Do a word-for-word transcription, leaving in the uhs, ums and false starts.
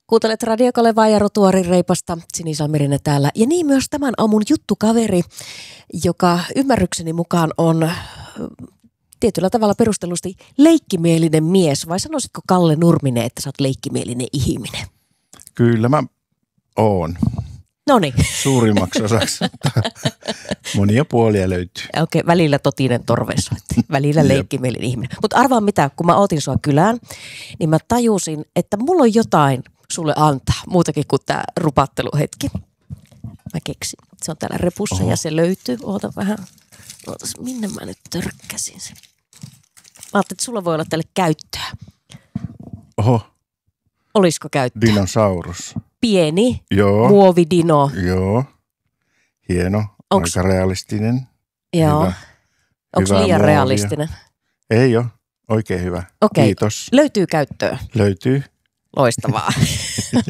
Kuuntelet Radio Kalevaa ja Rotuarin Reipasta, Sinisalmirinen täällä. Ja niin myös tämän aamun juttukaveri, joka ymmärrykseni mukaan on tietyllä tavalla perustellusti leikkimielinen mies. Vai sanoisitko Kalle Nurminen, että sä oot leikkimielinen ihminen? Kyllä mä oon. Noniin. Suurimmaksi osaksi. Monia puolia löytyy. Okei, välillä totinen torvesoitti. Välillä leikkimielinen ihminen. Mutta arvaa mitä, kun mä otin sua kylään, niin mä tajusin, että mulla on jotain sulle antaa. Muutakin kuin tää rupatteluhetki. Mä keksin. Se on täällä repussa Oho. Ja se löytyy. Oota vähän. Ootas, minne mä nyt törkkäsin sen. Mä ajattelin, että sulla voi olla tälle käyttöä. Oho. Olisiko käyttöä? Dinosaurus. Pieni, Joo. muovidino. Joo, hieno, Onks... aika realistinen. Joo. Hyvä. Onko liian muovia. Realistinen? Ei ole, oikein hyvä. Okei. Kiitos. Löytyy käyttöä? Löytyy. Loistavaa.